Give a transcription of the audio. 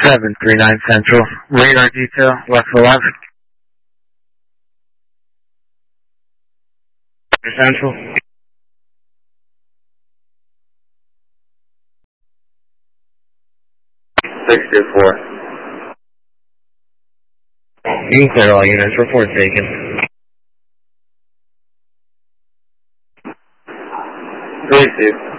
739 Central. Radar detail, left 11. Central. Six two four. You can clear all units. Report taken. 3-2.